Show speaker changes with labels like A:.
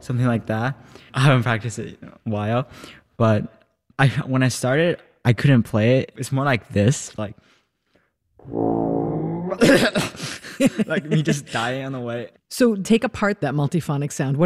A: something like that. I haven't practiced it in a while, but when I started, I couldn't play it. It's more like this, like like me just dying on the way.
B: So take apart that multiphonic sound.